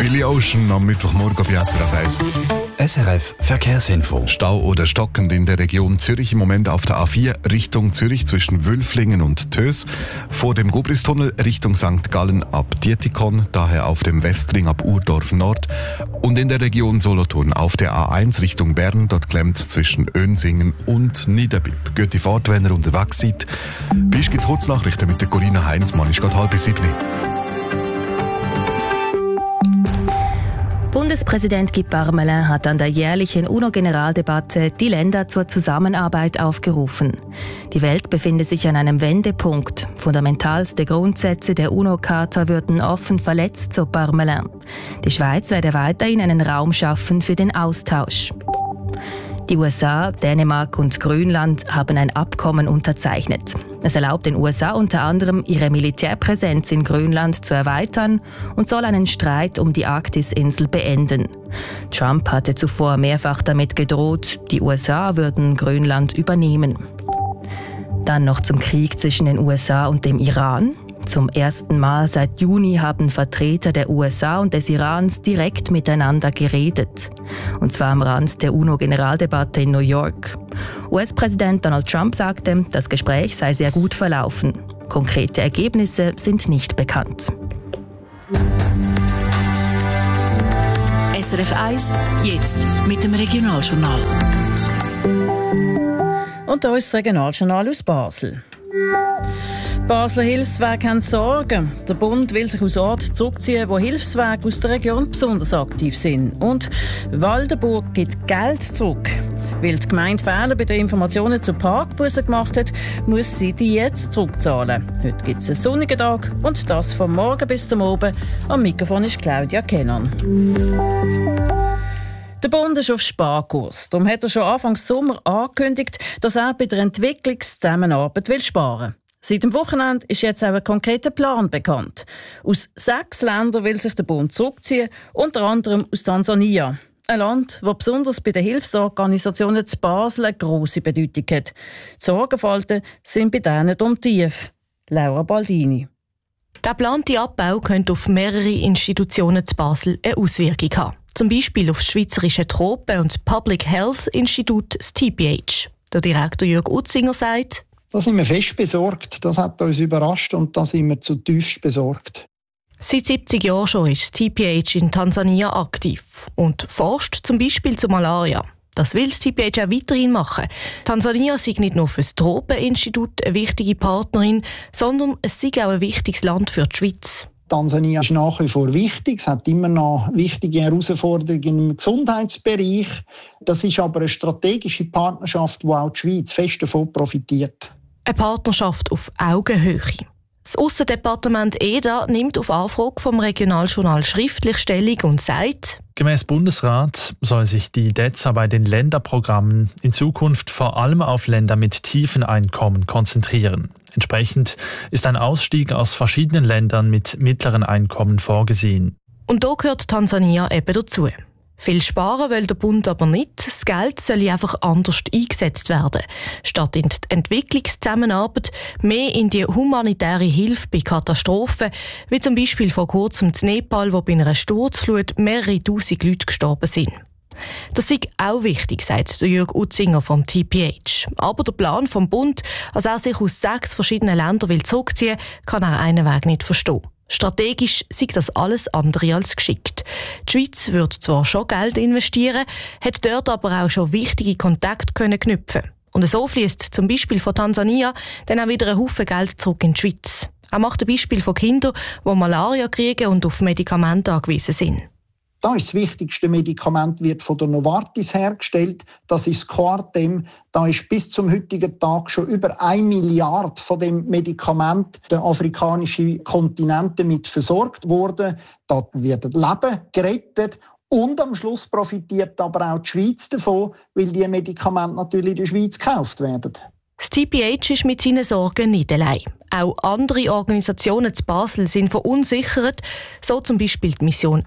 Billy Ocean am Mittwochmorgen bei SRF 1. SRF Verkehrsinfo. Stau oder stockend in der Region Zürich im Moment auf der A4 Richtung Zürich zwischen Wülflingen und Tös. Vor dem Gubristunnel Richtung St. Gallen ab Dietikon, daher auf dem Westring ab Urdorf Nord. Und in der Region Solothurn auf der A1 Richtung Bern, dort klemmt zwischen Önsingen und Niederbipp. Gute Fahrt, wenn ihr unterwegs seid. Bis gibt's Kurznachrichten mit der Corinna Heinzmann. Ist gerade 6:30. Bundespräsident Guy Parmelin hat an der jährlichen UNO-Generaldebatte die Länder zur Zusammenarbeit aufgerufen. Die Welt befinde sich an einem Wendepunkt. Fundamentalste Grundsätze der UNO-Charta würden offen verletzt, so Parmelin. Die Schweiz werde weiterhin einen Raum schaffen für den Austausch. Die USA, Dänemark und Grönland haben ein Abkommen unterzeichnet. Es erlaubt den USA unter anderem, ihre Militärpräsenz in Grönland zu erweitern und soll einen Streit um die Arktisinsel beenden. Trump hatte zuvor mehrfach damit gedroht, die USA würden Grönland übernehmen. Dann noch zum Krieg zwischen den USA und dem Iran. Zum ersten Mal seit Juni haben Vertreter der USA und des Irans direkt miteinander geredet. Und zwar am Rand der UNO-Generaldebatte in New York. US-Präsident Donald Trump sagte, das Gespräch sei sehr gut verlaufen. Konkrete Ergebnisse sind nicht bekannt. SRF 1, jetzt mit dem Regionaljournal. Und da ist das Regionaljournal aus Basel. Basler Hilfswerke haben Sorgen. Der Bund will sich aus Orten zurückziehen, wo Hilfswerke aus der Region besonders aktiv sind. Und Waldenburg gibt Geld zurück. Weil die Gemeinde Fehler bei den Informationen zu Parkbussen gemacht hat, muss sie die jetzt zurückzahlen. Heute gibt es einen sonnigen Tag und das von morgen bis zum Abend. Am Mikrofon ist Claudia Kennan. Der Bund ist auf Sparkurs. Darum hat er schon Anfang Sommer angekündigt, dass er bei der Entwicklungszusammenarbeit sparen will. Seit dem Wochenende ist jetzt auch ein konkreter Plan bekannt. Aus 6 Ländern will sich der Bund zurückziehen, unter anderem aus Tansania. Ein Land, das besonders bei den Hilfsorganisationen zu Basel eine grosse Bedeutung hat. Die Sorgenfalten sind bei denen tief. Laura Baldini. Der geplante Abbau könnte auf mehrere Institutionen zu Basel eine Auswirkung haben. Zum Beispiel auf das Schweizerische Tropen- und Public Health Institut, das TPH. Der Direktor Jörg Utzinger sagt: Da sind wir fest besorgt. Das hat uns überrascht und da sind wir zutiefst besorgt. Seit 70 Jahren schon ist das TPH in Tansania aktiv und forscht zum Beispiel zu Malaria. Das will das TPH auch weiterhin machen. Tansania sei nicht nur für das Tropeninstitut eine wichtige Partnerin, sondern es sei auch ein wichtiges Land für die Schweiz. Tansania ist nach wie vor wichtig. Es hat immer noch wichtige Herausforderungen im Gesundheitsbereich. Das ist aber eine strategische Partnerschaft, wo auch die Schweiz fest davon profitiert. Eine Partnerschaft auf Augenhöhe. Das Aussendepartement EDA nimmt auf Anfrage vom Regionaljournal schriftlich Stellung und sagt: Gemäss Bundesrat soll sich die DEZA bei den Länderprogrammen in Zukunft vor allem auf Länder mit tiefen Einkommen konzentrieren. Entsprechend ist ein Ausstieg aus verschiedenen Ländern mit mittleren Einkommen vorgesehen. Und da gehört Tansania eben dazu. Viel sparen will der Bund aber nicht. Das Geld soll einfach anders eingesetzt werden. Statt in die Entwicklungszusammenarbeit mehr in die humanitäre Hilfe bei Katastrophen, wie zum Beispiel vor kurzem in Nepal, wo bei einer Sturzflut mehrere tausend Leute gestorben sind. Das ist auch wichtig, sagt der Jörg Utzinger vom TPH. Aber der Plan vom Bund, als er sich aus 6 verschiedenen Ländern zurückziehen will, kann er einen Weg nicht verstehen. Strategisch sei das alles andere als geschickt. Die Schweiz würde zwar schon Geld investieren, hat dort aber auch schon wichtige Kontakte knüpfen. Und so fließt zum Beispiel von Tansania dann auch wieder ein Haufen Geld zurück in die Schweiz. Er macht ein Beispiel von Kindern, die Malaria kriegen und auf Medikamente angewiesen sind. Da ist das wichtigste Medikament, wird von der Novartis hergestellt. Das ist Coartem. Da ist bis zum heutigen Tag schon über 1 Milliarde von dem Medikament der afrikanischen Kontinente mit versorgt worden. Da werden Leben gerettet. Und am Schluss profitiert aber auch die Schweiz davon, weil die Medikamente natürlich in der Schweiz gekauft werden. Das TPH ist mit seinen Sorgen nicht allein. Auch andere Organisationen zu Basel sind verunsichert, so zum Beispiel die Mission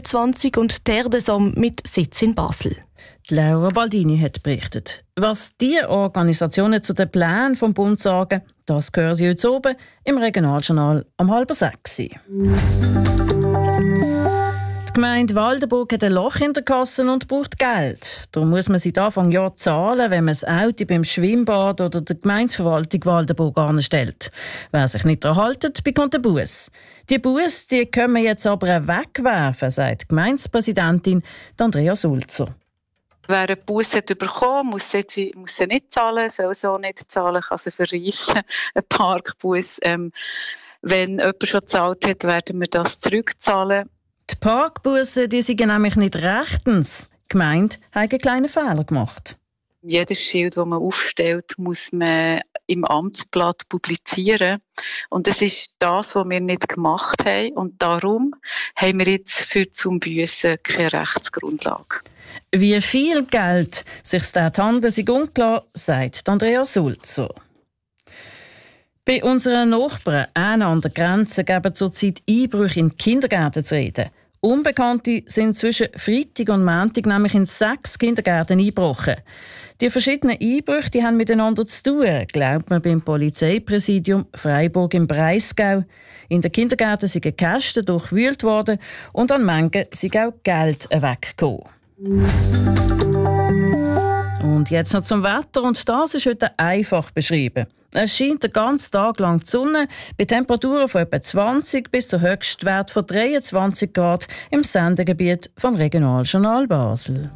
21 und die Terdesom mit Sitz in Basel. Laura Baldini hat berichtet. Was die Organisationen zu den Plänen vom Bund sagen, das hören Sie heute oben im Regionaljournal um 5:30. Die Gemeinde Waldenburg hat ein Loch in der Kasse und braucht Geld. Darum muss man seit Anfang Jahr zahlen, wenn man das Auto beim Schwimmbad oder der Gemeindeverwaltung Waldenburg anstellt. Wer sich nicht daran hält, bekommt einen Buss. Die Buss, die können wir jetzt aber wegwerfen, sagt die Gemeindepräsidentin Andrea Sulzer. Wer einen Buss hat bekommen, muss sie nicht zahlen, soll so nicht zahlen, kann sie verreissen, einen Parkbus. Wenn jemand schon gezahlt hat, werden wir das zurückzahlen. Die Parkbussen, die sind nämlich nicht rechtens. Die Gemeinde hat einen kleinen Fehler gemacht. Jedes Schild, das man aufstellt, muss man im Amtsblatt publizieren. Und das ist das, was wir nicht gemacht haben. Und darum haben wir jetzt für zum Büssen keine Rechtsgrundlage. Wie viel Geld sich dort handeln, sich unklar, sagt Andrea Sulzer. Bei unseren Nachbarn an der Grenze geben zurzeit Einbrüche in Kindergärten zu reden. Unbekannte sind zwischen Freitag und Montag nämlich in 6 Kindergärten eingebrochen. Die verschiedenen Einbrüche die haben miteinander zu tun, glaubt man beim Polizeipräsidium Freiburg im Breisgau. In den Kindergärten sind Kästen durchwühlt worden und an manchen sind auch Geld weggekommen. Und jetzt noch zum Wetter, und das ist heute einfach beschrieben. Es scheint den ganzen Tag lang die Sonne, bei Temperaturen von etwa 20 bis der Höchstwert von 23 Grad im Sendegebiet vom Regionaljournal Basel.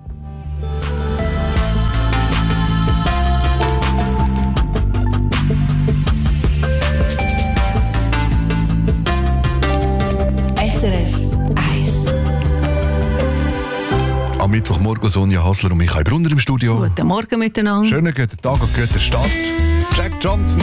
SRF 1. Am Mittwochmorgen Sonja Hasler und Michael Brunner im Studio. Guten Morgen miteinander. Schönen guten Tag und guten Start. Jack Johnson.